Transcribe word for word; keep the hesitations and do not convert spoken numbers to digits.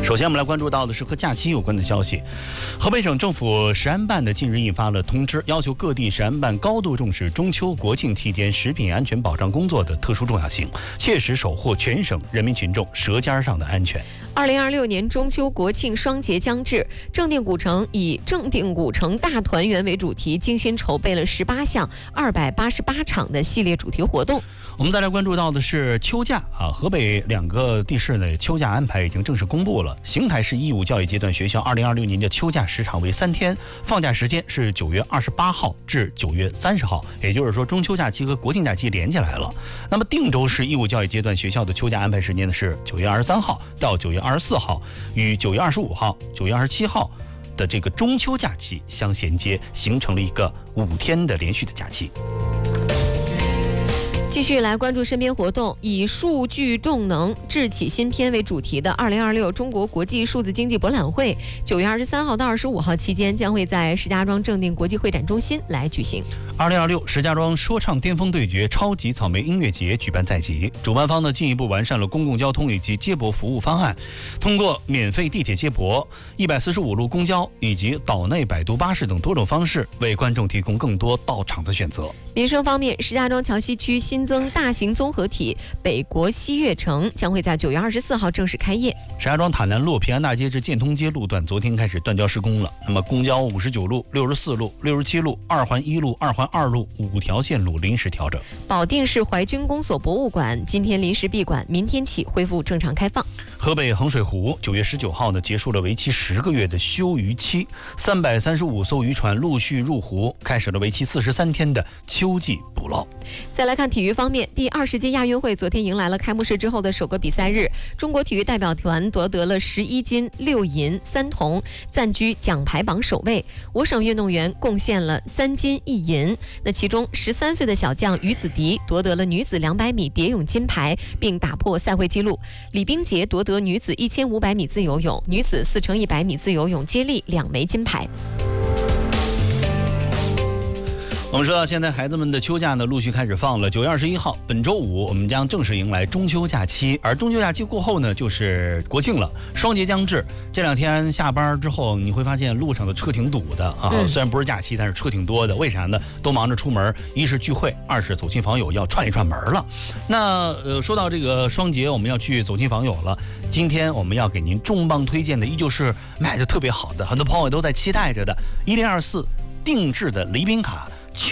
首先我们来关注到的是和假期有关的消息。河北省政府食安办的近日印发了通知，要求各地食安办高度重视中秋国庆期间食品安全保障工作的特殊重要性，切实守护全省人民群众舌尖上的安全。 二零二六年中秋国庆双节将至，正定古城以正定古城大团圆为主题，精心筹备了十八项二百八十八场的系列主题活动。 我们再来关注到的是秋假啊，河北两个地市的秋假安排已经正式公布了。邢台市义务教育阶段学校二零二六年的秋假时长为三天，放假时间是九月二十八号至九月三十号，也就是说中秋假期和国庆假期连起来了。那么定州市义务教育阶段学校的秋假安排时间呢是九月二十三号到九月二十四号，与九月二十五号、九月二十七号的这个中秋假期相衔接，形成了一个五天的连续的假期。 继续来关注身边活动，以数据动能智启新篇为主题的二零二六中国国际数字经济博览会，九月二十三号到二十五号期间将会在石家庄正定国际会展中心来举行。 二零二六石家庄说唱巅峰对决超级草莓音乐节举办在即，主办方呢进一步完善了公共交通以及接驳服务方案，通过免费地铁接驳、一百四十五路公交以及岛内摆渡巴士等多种方式，为观众提供更多到场的选择。 民生方面，石家庄桥西区新增大型综合体北国西悦城将会在九月二十四号正式开业。 石家庄塔南路平安大街至建通街路段昨天开始断交施工了。那么公交五十九路、六十四路、六十七路、二环一路、二环二路五条线路临时调整。 保定市淮军公所博物馆今天临时闭馆，明天起恢复正常开放。 河北衡水湖九月十九号呢结束了为期十个月的休渔期，三百三十五艘渔船陆续入湖，开始了为期四十三天的秋季捕捞。 再来看体育方面，第二十届亚运会昨天迎来了开幕式之后的首个比赛日，中国体育代表团夺得了十一金六银三铜，暂居奖牌榜首位。我省运动员贡献了三金一银，那其中十三岁的小将于子迪夺得了女子两百米蝶泳金牌，并打破赛会纪录。李冰洁夺得女子一千五百米自由泳、女子四乘一百米自由泳接力两枚金牌。 我们说到现在孩子们的秋假呢陆续开始放了，九月二十一号本周五我们将正式迎来中秋假期，而中秋假期过后呢就是国庆了，双节将至。这两天下班之后你会发现路上的车挺堵的啊、嗯、虽然不是假期，但是车挺多的，为啥呢？都忙着出门，一是聚会，二是走亲访友，要串一串门了。那呃说到这个双节我们要去走亲访友了，今天我们要给您重磅推荐的依旧是卖的特别好的，很多朋友都在期待着的一零二四定制的礼品卡。